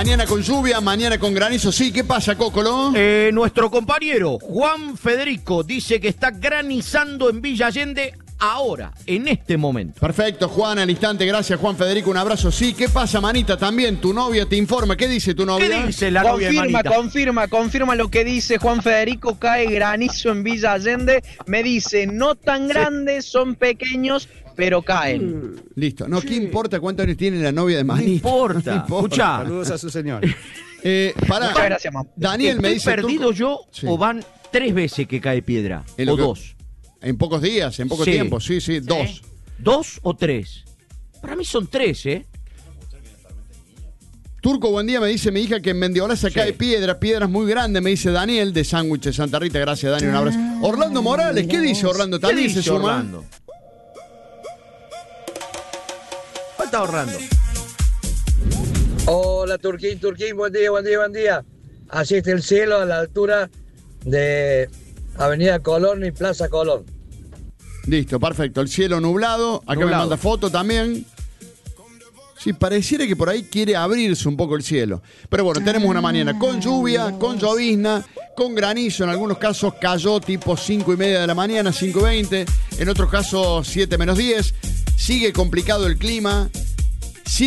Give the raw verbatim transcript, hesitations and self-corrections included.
Mañana con lluvia, mañana con granizo. Sí, ¿qué pasa, Cócolo? Eh, nuestro compañero Juan Federico dice que está granizando en Villa Allende ahora, en este momento. Perfecto, Juan, al instante. Gracias, Juan Federico. Un abrazo. Sí, ¿qué pasa, Manita? También tu novia te informa. ¿Qué dice tu novia? ¿Qué dice la novia de Confirma, Manita? confirma, confirma lo que dice Juan Federico. Cae granizo en Villa Allende. Me dice, no tan grandes, son pequeños, pero caen. Listo. No, ¿qué importa cuántos años tiene la novia de No Manita? importa. No importa. Escuchá. Saludos a su señor. Eh, pará. Muchas gracias, mamá. Daniel me ¿Estoy dice... perdido Turco- yo Sí. o van tres veces que cae piedra? En lo O que- dos. En pocos días, en poco Sí. tiempo. Sí, sí, dos. ¿Dos o tres? Para mí son tres, ¿eh? Turco, buen día, me dice mi hija que en Mendiolaza Sí. cae piedra, piedras muy grandes, me dice Daniel de Sándwiches Santa Rita. Gracias, Daniel, un abrazo. Orlando Morales, ¿qué dice Orlando? ¿Qué ¿También dice se suma? Orlando? Falta Orlando. Hola Turquín, Turquín, buen día, buen día, buen día. Así está el cielo a la altura de Avenida Colón y Plaza Colón. Listo, perfecto. El cielo nublado. Acá me Nublado. manda foto también. Sí, pareciera que por ahí quiere abrirse un poco el cielo. Pero bueno, tenemos una mañana con lluvia, con llovizna, con granizo. En algunos casos cayó tipo cinco y media de la mañana, cinco y veinte. En otros casos siete menos diez. Sigue complicado el clima.